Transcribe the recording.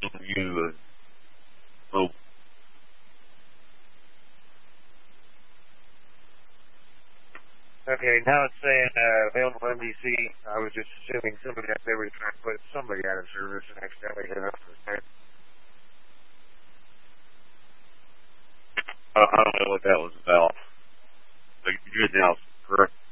you oh, Okay, now it's saying available MDC. I was just assuming somebody up there was trying to put somebody out of service and accidentally hit up for the site. I don't know what that was about. But you're good now, correct?